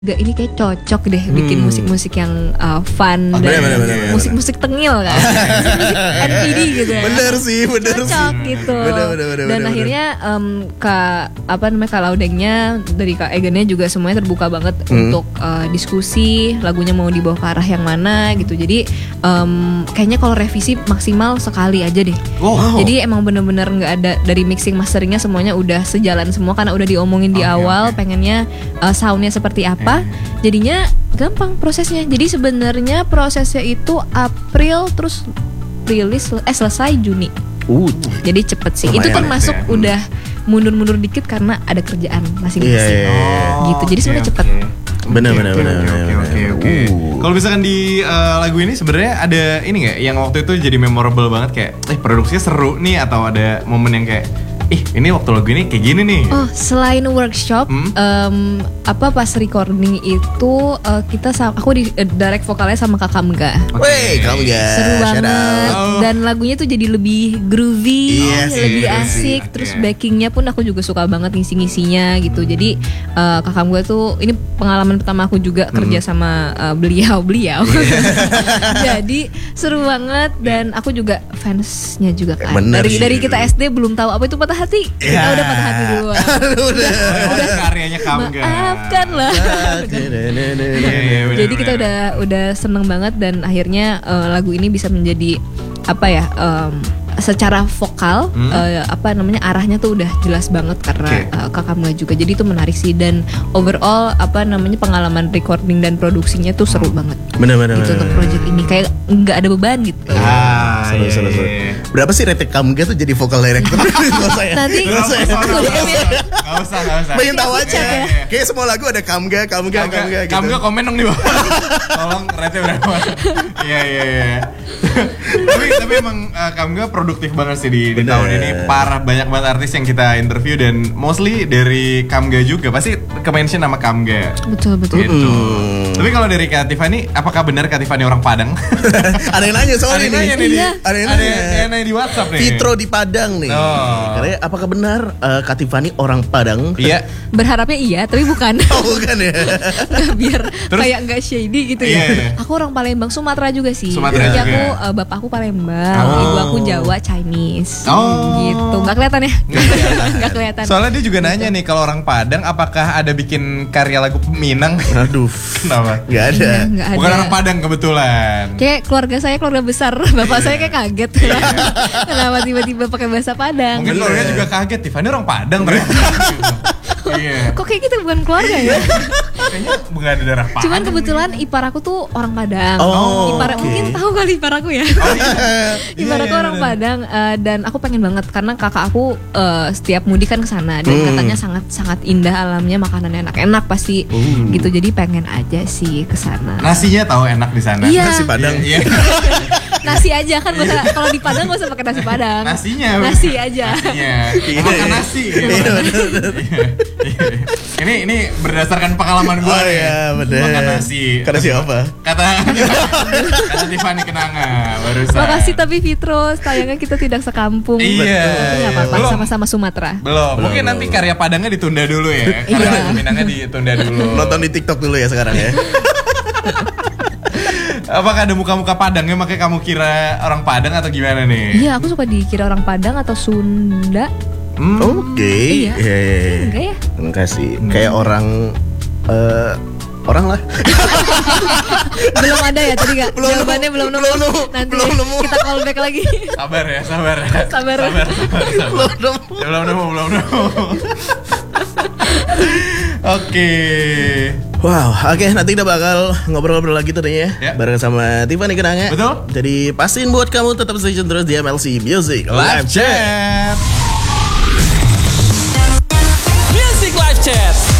Gak, ini kayak cocok deh bikin musik-musik yang fun dan musik-musik tengil kan, musik NPD gitu ya. Bener sih. Cocok gitu. Dan akhirnya Kak Laudengnya dari Kak Egennya juga semuanya terbuka banget untuk diskusi lagunya mau dibawa ke arah yang mana gitu. Jadi kayaknya kalau revisi maksimal sekali aja deh. Jadi emang bener-bener nggak ada dari mixing masteringnya, semuanya udah sejalan semua karena udah diomongin di awal pengennya soundnya seperti apa. Jadinya gampang prosesnya. Jadi sebenarnya prosesnya itu April terus rilis selesai Juni. Jadi cepet sih. Itu termasuk udah mundur-mundur dikit karena ada kerjaan masing-masing. Gitu. Jadi sebenarnya cepet. Bener. Kalau misalkan di lagu ini sebenarnya ada ini nggak yang waktu itu jadi memorable banget kayak produksinya seru nih, atau ada momen yang kayak ini waktu lagu ini kayak gini nih. Selain workshop, pas recording itu aku di direct vokalnya sama Kak Kamga. Kamga. Seru banget. Dan lagunya tuh jadi lebih groovy, lebih asik. Terus backingnya pun aku juga suka banget ngisi-ngisinya gitu. Jadi Kak Kamga tuh ini pengalaman pertama aku juga kerja sama beliau. Jadi seru banget dan aku juga fansnya juga kan. Dari kita SD belum tahu apa itu patah hati. Kita udah patah hati duluan. udah karyanya Kamga. Maafkanlah. Jadi kita udah seneng banget dan akhirnya lagu ini bisa menjadi secara vokal arahnya tuh udah jelas banget karena Kak Kamga juga. Jadi itu menarik sih, dan overall pengalaman recording dan produksinya tuh seru banget. Bener. Gitu untuk project ini kayak nggak ada beban gitu. Seru. Berapa sih rated Kamga tuh jadi vocal director? Nanti Gak usah. Pengen tahu aja. Kayak semua lagu ada Kamga gitu. Kamga komen dong di bawah. Tolong rate berapa? Iya. Tapi emang Kamga produktif banget sih di tahun ini. Parah, banyak banget artis yang kita interview dan mostly dari Kamga juga. Pasti ke-mention nama Kamga. Betul. Gitu. Tapi kalau dari Kak Tiffany, apakah benar Kak Tiffany orang Padang? Ada yang nanya soal ini. Ada yang nanya di WhatsApp nih. Fitro di Padang nih. Karena apakah benar Kak Tiffany orang Padang? Iya. Berharapnya iya, tapi bukan. Bukan ya. Biar kayak nggak shady gitu ya. Aku orang Palembang, Sumatera juga sih. Jadi aku bapakku Palembang, ibu aku Jawa, Chinese. Gitu. Nggak kelihatan ya? Nggak kelihatan. Soalnya dia juga nanya nih, kalau orang Padang apakah ada bikin karya lagu Minang? Aduh. Kenapa? Nggak ada. Bukan orang Padang kebetulan. Kayak keluarga saya keluarga besar. Bapak saya kayak kaget. Kenapa tiba-tiba pakai bahasa Padang? Mungkin keluarga juga kaget, Tiffany orang Padang ternyata. Iya. Kok kayak gitu bukan keluarga ya? Kayaknya bukan ada darah Padang. Cuman kebetulan ipar aku tuh orang Padang. Mungkin tahu kali ipar aku ya. Ipar aku orang Padang dan aku pengen banget karena kakak aku setiap mudik kan ke sana dan katanya sangat indah alamnya, makanannya enak-enak pasti gitu. Jadi pengen aja sih ke sana. Nasinya tahu enak di sana. Iya. Nasi Padang. Iya. Nasi aja kan, kalau di Padang gak usah pakai nasi Padang. Nasi aja. Makan nasi. Ini berdasarkan pengalaman gue. Bener. Makan nasi. Kata siapa? Kata Tiffany Kenanga barusan. Makasih tapi Fitro, sayangnya kita tidak sekampung. Iya. Nggak apa-apa, sama-sama Sumatera. Belum. Mungkin nanti karya Padangnya ditunda dulu ya. Karya Minangnya ditunda dulu. Nonton di TikTok dulu ya sekarang ya. Apakah ada muka-muka Padangnya makanya kamu kira orang Padang atau gimana nih? Iya, aku suka dikira orang Padang atau Sunda. Oke. Iya. Enggak ya? Enggak sih. Kayak orang lah. Belum ada ya tadi gak? Jawabannya belum nemu. Nanti belum nemu. Kita call back lagi. Sabar ya. Belum nemu. Oke. Wow, oke, nanti kita bakal ngobrol-ngobrol lagi tuh ya, bareng sama Tiffany Kenanga. Betul. Jadi pastiin buat kamu tetap stay tune terus di MLC Music Live Chat. Music Live Chat.